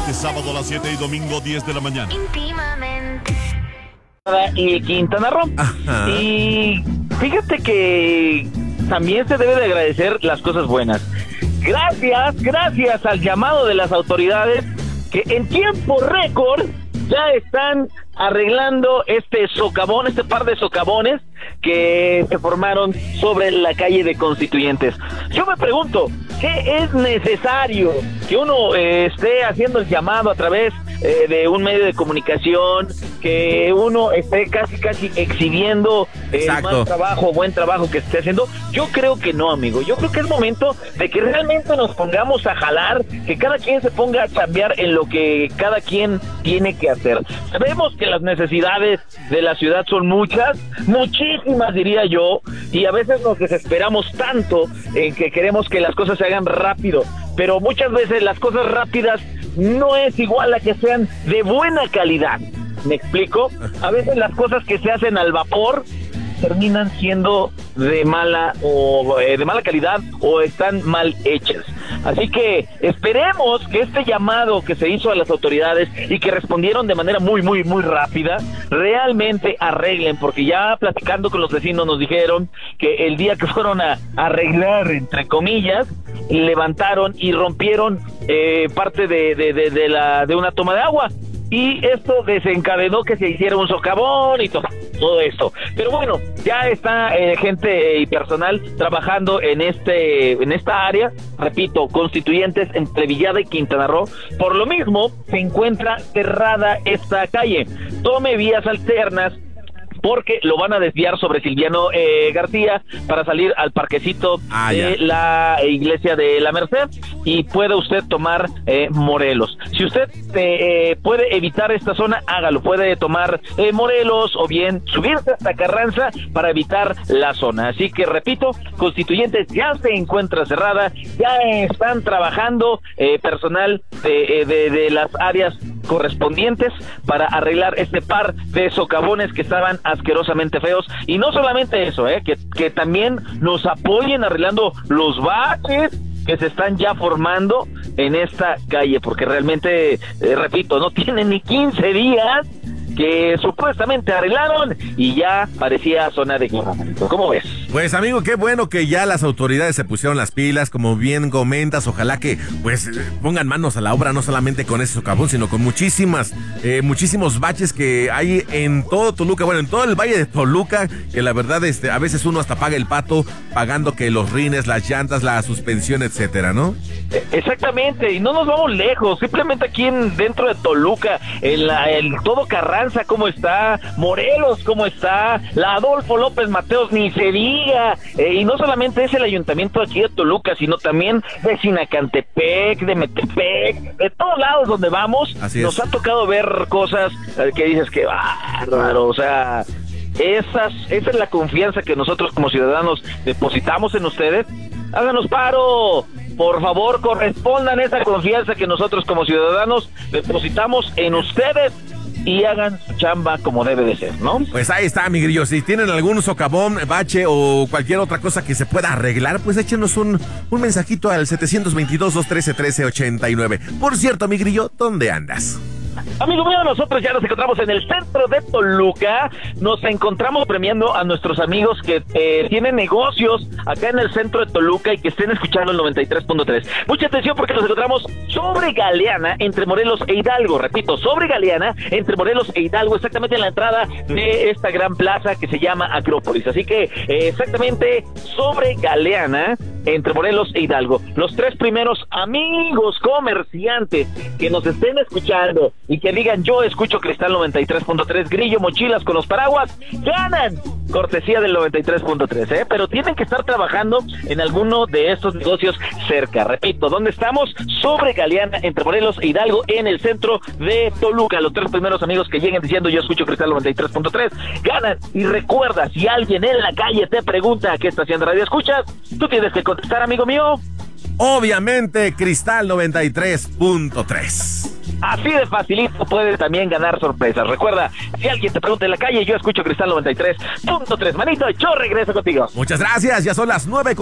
Este sábado a las 7 y domingo 10 de la mañana. Íntimamente. Y Quintana Roo. Ajá. Y fíjate que también se debe de agradecer las cosas buenas. Gracias al llamado de las autoridades que en tiempo récord ya están arreglando este socavón, este par de socavones que se formaron sobre la calle de Constituyentes. Yo me pregunto, ¿qué es necesario que uno esté haciendo el llamado a través de un medio de comunicación, que uno esté casi exhibiendo mal trabajo, buen trabajo que esté haciendo? Yo creo que no, amigo. Yo creo que es momento de que realmente nos pongamos a jalar, que cada quien se ponga a chambear en lo que cada quien tiene que hacer. Sabemos que las necesidades de la ciudad son muchísimas diría yo, y a veces nos desesperamos tanto en que queremos que las cosas se hagan rápido, pero muchas veces las cosas rápidas no es igual a que sean de buena calidad. ¿Me explico? A veces las cosas que se hacen al vapor terminan siendo de mala calidad o están mal hechas. Así que esperemos que este llamado que se hizo a las autoridades y que respondieron de manera muy rápida, realmente arreglen, porque ya platicando con los vecinos nos dijeron que el día que fueron a arreglar, entre comillas, levantaron y rompieron parte de una toma de agua. Y esto desencadenó que se hiciera un socavón y todo esto. Pero bueno, ya está gente y personal trabajando en esta área, repito, Constituyentes entre Villada y Quintana Roo. Por lo mismo, se encuentra cerrada esta calle. Tome vías alternas, porque lo van a desviar sobre Silviano García para salir al parquecito de la iglesia de la Merced, y puede usted tomar Morelos. Si usted puede evitar esta zona, hágalo. Puede tomar Morelos o bien subirse hasta Carranza para evitar la zona. Así que repito, Constituyentes ya se encuentra cerrada, ya están trabajando personal de las áreas correspondientes para arreglar este par de socavones que estaban asquerosamente feos. Y no solamente eso, que también nos apoyen arreglando los baches que se están ya formando en esta calle, porque realmente, repito, no tienen ni 15 días que supuestamente arreglaron y ya parecía zona de guerra. ¿Cómo ves? Pues amigo, qué bueno que ya las autoridades se pusieron las pilas, como bien comentas. Ojalá que pues pongan manos a la obra, no solamente con ese socavón, sino con muchísimos baches que hay en todo Toluca, bueno, en todo el Valle de Toluca, que la verdad a veces uno hasta paga el pato pagando que los rines, las llantas, la suspensión, etcétera, ¿no? Exactamente, y no nos vamos lejos, simplemente aquí dentro de Toluca, en todo Carranza, ¿cómo está? Morelos, ¿cómo está? La Adolfo López Mateos, ni se diga. Y no solamente es el ayuntamiento aquí de Toluca, sino también de Sinacantepec, de Metepec, de todos lados donde vamos. Nos ha tocado ver cosas que dices que bárbaro, o sea, esa es la confianza que nosotros como ciudadanos depositamos en ustedes. Háganos paro, por favor, correspondan esa confianza que nosotros como ciudadanos depositamos en ustedes y hagan su chamba como debe de ser, ¿no? Pues ahí está, mi grillo. Si tienen algún socavón, bache o cualquier otra cosa que se pueda arreglar, pues échenos un mensajito al 722-213-1389. Por cierto, mi grillo, ¿dónde andas? Amigo mío, nosotros ya nos encontramos en el centro de Toluca. Nos encontramos premiando a nuestros amigos que tienen negocios acá en el centro de Toluca y que estén escuchando el 93.3. Mucha atención, porque nos encontramos sobre Galeana, entre Morelos e Hidalgo. Repito, sobre Galeana, entre Morelos e Hidalgo, exactamente en la entrada de esta gran plaza que se llama Acrópolis. Así que exactamente sobre Galeana, entre Morelos e Hidalgo. Los tres primeros amigos comerciantes que nos estén escuchando y que digan: yo escucho Cristal 93.3, Grillo, mochilas con los paraguas, ganan cortesía del 93.3, pero tienen que estar trabajando en alguno de estos negocios cerca. Repito, ¿dónde estamos? Sobre Galeana, entre Morelos e Hidalgo, en el centro de Toluca. Los tres primeros amigos que lleguen diciendo: yo escucho Cristal 93.3, ganan. Y recuerda, si alguien en la calle te pregunta qué estación de radio escuchas, tú tienes que contestar, amigo mío, obviamente Cristal 93.3. Así de facilito puedes también ganar sorpresas. Recuerda, si alguien te pregunta en la calle, yo escucho Cristal 93.3. Manito, yo regreso contigo. Muchas gracias, ya son las 9:00.